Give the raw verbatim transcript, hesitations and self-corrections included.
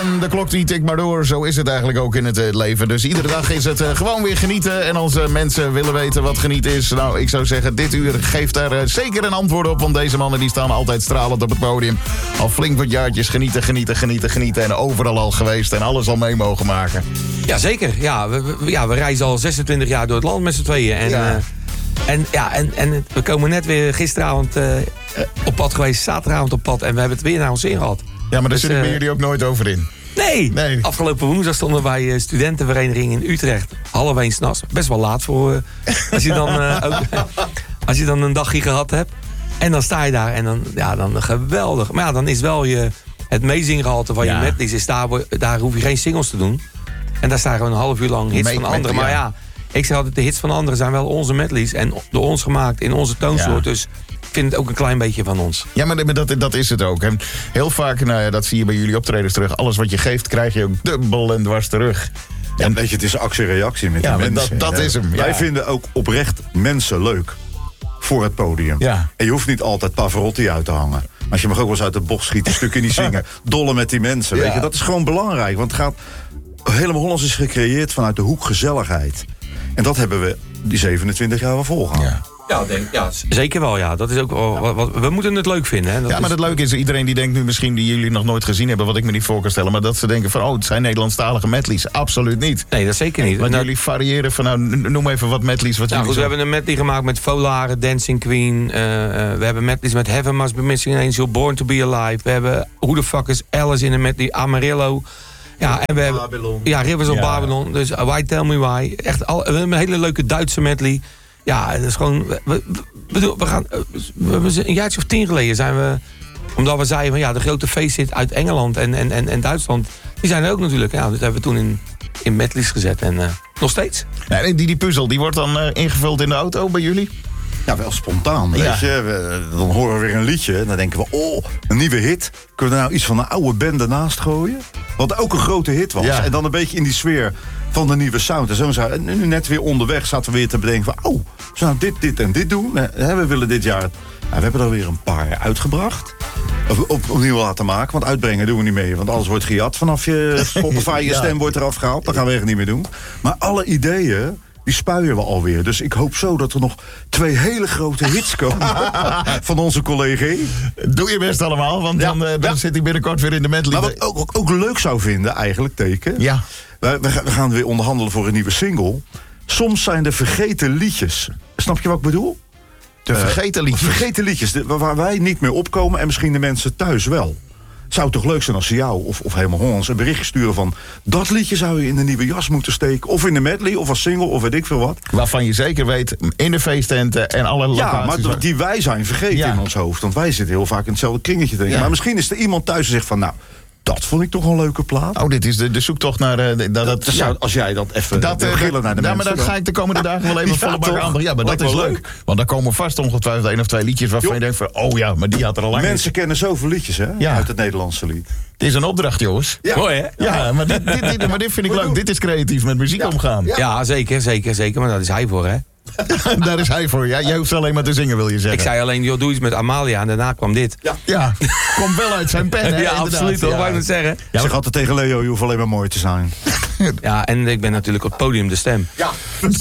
En de klok die tikt maar door, zo is het eigenlijk ook in het uh, leven. Dus iedere dag is het uh, gewoon weer genieten. En als uh, mensen willen weten wat genieten is... nou, ik zou zeggen, dit uur geeft daar uh, zeker een antwoord op. Want deze mannen die staan altijd stralend op het podium. Al flink wat jaartjes genieten, genieten, genieten, genieten. En overal al geweest en alles al mee mogen maken. Ja, zeker. Ja, we, we, ja, we reizen al zesentwintig jaar door het land met z'n tweeën. En, ja. Uh, en, ja, en, en we komen net weer gisteravond uh, op pad geweest, zaterdagavond op pad. En we hebben het weer naar ons zin gehad. Ja, maar daar dus, zitten uh, jullie ook nooit over in. Nee. nee, afgelopen woensdag stonden we bij uh, studentenvereniging in Utrecht. Half één 's nachts. Best wel laat voor uh, als, je dan, uh, ook, als je dan een dagje gehad hebt. En dan sta je daar en dan, ja, dan geweldig. Maar ja, dan is wel je, het meezinggehalte van ja. je medleys. Is daar, daar hoef je geen singles te doen. En daar staan gewoon een half uur lang hits Make van anderen. Maar ja, ik zeg altijd, de hits van anderen zijn wel onze medleys. En door ons gemaakt in onze toonsoort. Ja. Dus ik vind het ook een klein beetje van ons. Ja, maar dat, dat is het ook. En heel vaak, nou ja, dat zie je bij jullie optredens terug. Alles wat je geeft, krijg je ook dubbel en dwars terug. Ja, en weet je, het is actie-reactie met ja, die mensen. Dat, dat is hem. Ja. Wij vinden ook oprecht mensen leuk voor het podium. Ja. En je hoeft niet altijd Pavarotti uit te hangen. Maar je mag ook wel eens uit de bocht schieten, stukken niet zingen. Dollen met die mensen, weet ja. je. Dat is gewoon belangrijk. Want het gaat... Helemaal Hollands is gecreëerd vanuit de hoek gezelligheid. En dat hebben we die zevenentwintig jaar wel volgehouden. Ja. Ja, denk, ja, zeker wel. Ja. Dat is ook wel, wat, wat, we moeten het leuk vinden. Hè. Dat ja, maar is... het leuke is, iedereen die denkt nu misschien die jullie nog nooit gezien hebben, wat ik me niet voor kan stellen, maar dat ze denken van, oh, het zijn Nederlandstalige medleys. Absoluut niet. Nee, dat zeker niet. Want nou, jullie variëren van, nou, noem even wat medleys. Wat nou, jullie goed, zo... we hebben een medley gemaakt met Volare, Dancing Queen. Uh, uh, we hebben medleys met Heaven Must Be Missing an Angel, Born to Be Alive. We hebben Who the Fuck is Alice in een medley, Amarillo. Ja, en we hebben Babylon. Ja, Rivers of ja. Babylon. Dus uh, Why Tell Me Why. Echt al, we hebben een hele leuke Duitse medley. Ja, dat is gewoon... We, we, we, we gaan, we, we, een jaartje of tien geleden zijn we... Omdat we zeiden van ja, de grote feesthit uit Engeland en, en, en, en Duitsland... die zijn er ook natuurlijk. Ja, dat hebben we toen in, in medleys gezet. En uh, nog steeds. Nee, die, die puzzel, die wordt dan uh, ingevuld in de auto bij jullie? Ja, wel spontaan, weet ja. je. We, dan horen we weer een liedje en dan denken we... oh, een nieuwe hit. Kunnen we er nou iets van een oude band ernaast gooien? Wat ook een grote hit was. Ja. En dan een beetje in die sfeer van de nieuwe sound. En zo zijn we nu net weer onderweg zaten we weer te bedenken van... oh, we nou dit, dit en dit doen. We willen dit jaar... Nou, we hebben er weer een paar uitgebracht. Op, op, opnieuw laten maken, want uitbrengen doen we niet mee. Want alles wordt gejat vanaf je Spotify. Je ja. stem wordt eraf gehaald. Dat gaan we echt niet meer doen. Maar alle ideeën... die spuien we alweer. Dus ik hoop zo dat er nog twee hele grote hits komen van onze collega. Doe je best allemaal, want ja. dan, uh, dan ja. zit ik binnenkort weer in de medley. Maar wat ook, ook, ook leuk zou vinden, eigenlijk, Teken. Ja. We, we gaan weer onderhandelen voor een nieuwe single. Soms zijn er vergeten liedjes. Snap je wat ik bedoel? De vergeten liedjes. Uh, vergeten liedjes, de, waar wij niet meer opkomen en misschien de mensen thuis wel. Zou het toch leuk zijn als ze jou of, of helemaal Hollands een berichtje sturen van... dat liedje zou je in de nieuwe jas moeten steken. Of in de medley, of als single, of weet ik veel wat. Waarvan je zeker weet, in de feesttenten en alle locaties... Ja, maar die wij zijn vergeten ja. in ons hoofd. Want wij zitten heel vaak in hetzelfde kringetje te denken. Ja. Maar misschien is er iemand thuis die zegt van... nou, dat vond ik toch een leuke plaat. Oh, dit is de, de zoektocht naar... Uh, dat, dat, dat zou, als jij dat even dat, uh, gillen naar de ja, mensen... maar dat ga ik de komende dagen wel even ja, volle bak aan. Ja, maar Lijkt dat is leuk. leuk. Want dan komen vast ongetwijfeld één of twee liedjes... waarvan jo. je denkt van, oh ja, maar die had er al lang... Mensen in. kennen zoveel liedjes, hè? Ja. Uit het Nederlandse lied. Het is een opdracht, jongens. Ja. Mooi, hè? Ja, maar dit, dit, dit, maar dit vind ik leuk. Dit is creatief met muziek ja. omgaan. Ja. ja, zeker, zeker, zeker. Maar daar is hij voor, hè? Daar is hij voor. Ja, jij hoeft alleen maar te zingen, wil je zeggen. Ik zei alleen, joh, doe iets met Amalia. En daarna kwam dit. Ja, ja. Komt wel uit zijn pen, hè? Ja, absoluut, hoor. Ja. Wou ik het zeggen. Ja, zeg altijd tegen Leo, je hoeft alleen maar mooi te zijn. Ja, en ik ben natuurlijk op het podium de stem. Ja.